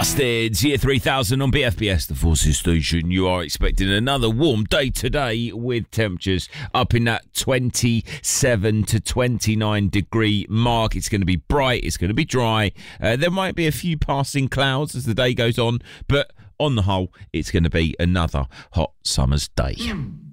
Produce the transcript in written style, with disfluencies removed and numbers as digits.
Busted, Year 3000 on BFBS, the Forces Station. You are expecting another warm day today with temperatures up in that 27 to 29 degree mark. It's going to be bright, it's going to be dry. There might be a few passing clouds as the day goes on, but on the whole, it's going to be another hot summer's day.